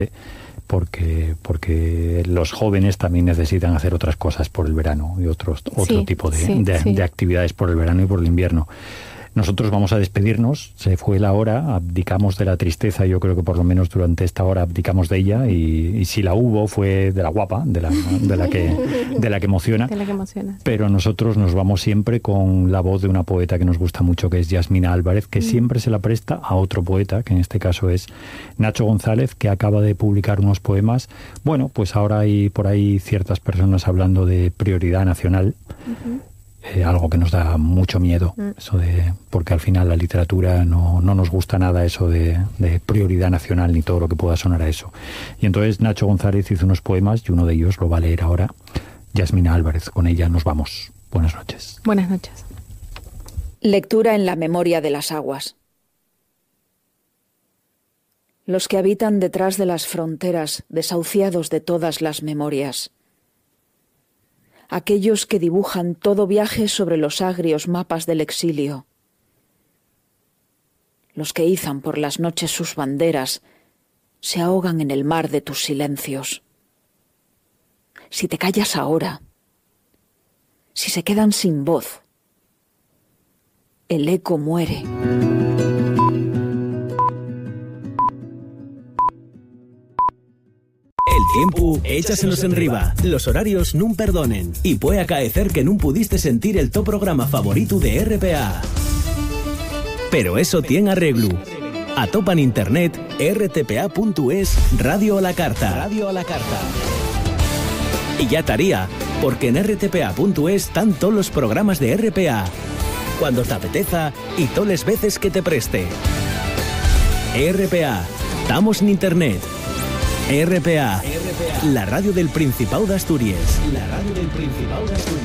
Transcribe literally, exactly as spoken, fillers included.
porque porque los jóvenes también necesitan hacer otras cosas por el verano y otros otro sí, tipo de, sí, de, sí. de actividades por el verano y por el invierno. Nosotros vamos a despedirnos, se fue la hora, abdicamos de la tristeza, yo creo que por lo menos durante esta hora abdicamos de ella, y, y si la hubo fue de la guapa, de la, de la que de la que emociona. De la que emociona. Pero nosotros nos vamos siempre con la voz de una poeta que nos gusta mucho, que es Yasmina Álvarez, que mm. siempre se la presta a otro poeta, que en este caso es Nacho González, que acaba de publicar unos poemas. Bueno, pues ahora hay por ahí ciertas personas hablando de prioridad nacional. Uh-huh. Eh, algo que nos da mucho miedo, mm. eso de, porque al final la literatura no, no nos gusta nada eso de, de prioridad nacional ni todo lo que pueda sonar a eso. Y entonces Nacho González hizo unos poemas y uno de ellos lo va a leer ahora Yasmina Álvarez. Con ella nos vamos. Buenas noches. Buenas noches. Lectura en la memoria de las aguas. Los que habitan detrás de las fronteras, desahuciados de todas las memorias. Aquellos que dibujan todo viaje sobre los agrios mapas del exilio. Los que izan por las noches sus banderas, se ahogan en el mar de tus silencios. Si te callas ahora, si se quedan sin voz, el eco muere. El tiempo échasenos en riba. Los horarios nun perdonen. Y puede acaecer que nun pudiste sentir el to programa favorito de R P A. Pero eso tiene arreglo. Atopa en internet r t p a punto es Radio a la Carta. Radio a la Carta. Y ya estaría, porque en r t p a punto es están todos los programas de R P A. Cuando te apeteza y todas las veces que te preste. R P A. Estamos en internet. R P A, la radio del Principado de Asturias. La radio del Principado de Asturias.